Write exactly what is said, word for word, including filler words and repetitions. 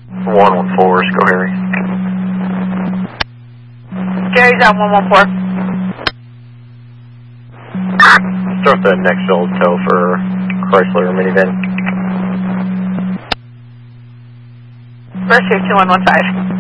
one one four, go Harry. Gary's out one one four. Start the next field tow for Chrysler minivan. Rescue two one one five.